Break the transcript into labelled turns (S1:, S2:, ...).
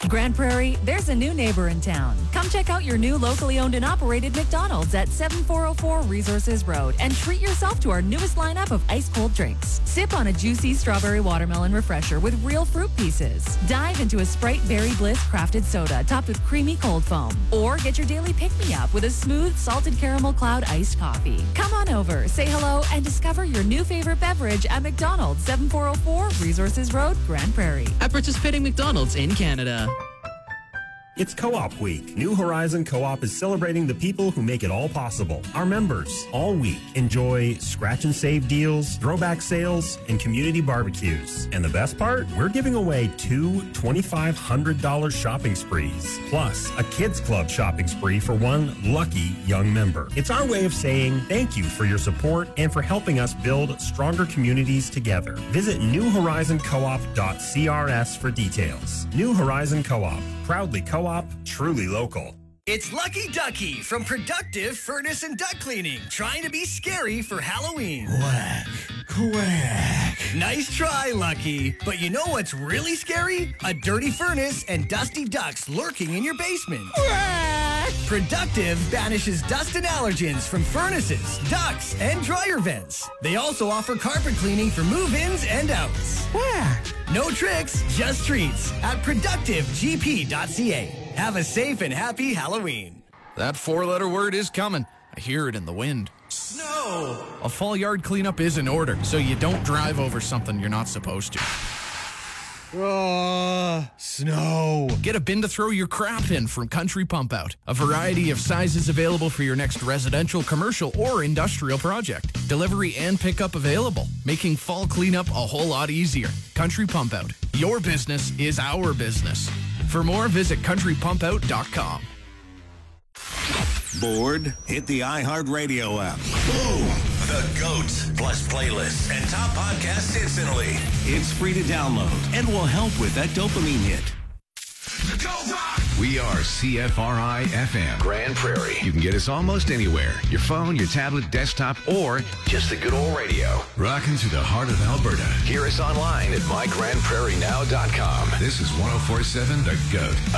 S1: Grand Prairie, there's a new neighbor in town. Come check out your new locally owned and operated McDonald's at 7404 Resources Road and treat yourself to our newest lineup of ice cold drinks. Sip on a juicy strawberry watermelon refresher with real fruit pieces. Dive into a Sprite Berry Bliss crafted soda topped with creamy cold foam. Or get your daily pick-me-up with a smooth salted caramel cloud iced coffee. Come on over, say hello, and discover your new favorite beverage at McDonald's, 7404 Resources Road, Grand Prairie.
S2: At participating McDonald's in Canada.
S3: It's Co-op Week. New Horizon Co-op is celebrating the people who make it all possible. Our members, all week, enjoy scratch and save deals, throwback sales, and community barbecues. And the best part? We're giving away 2 $2,500 shopping sprees, plus a kids club shopping spree for one lucky young member. It's our way of saying thank you for your support and for helping us build stronger communities together. Visit newhorizoncoop.crs for details. New Horizon Co-op. Proudly co-op, truly local.
S4: It's Lucky Ducky from Productive Furnace and Duct Cleaning, trying to be scary for Halloween.
S5: Quack, quack.
S4: Nice try, Lucky. But you know what's really scary? A dirty furnace and dusty ducts lurking in your basement.
S5: Quack.
S4: Productive banishes dust and allergens from furnaces, ducts, and dryer vents. They also offer carpet cleaning for move-ins and outs.
S5: Quack.
S4: No tricks, just treats at productivegp.ca. Have a safe and happy Halloween.
S6: That 4-letter word is coming. I hear it in the wind.
S5: Snow.
S6: A fall yard cleanup is in order, so you don't drive over something you're not supposed to.
S5: Snow.
S6: Get a bin to throw your crap in from Country Pump Out. A variety of sizes available for your next residential, commercial, or industrial project. Delivery and pickup available, making fall cleanup a whole lot easier. Country Pump Out. Your business is our business. For more, visit countrypumpout.com.
S7: Bored? Hit the iHeartRadio app. Boom! The GOAT plus playlists and top podcasts instantly. It's free to download and will help with that dopamine hit.
S8: Go rock! We are CFRI FM, Grand Prairie. You can get us almost anywhere. Your phone, your tablet, desktop, or just the good old radio. Rocking through the heart of Alberta. Hear us online at mygrandprairienow.com. This is 104.7 The GOAT.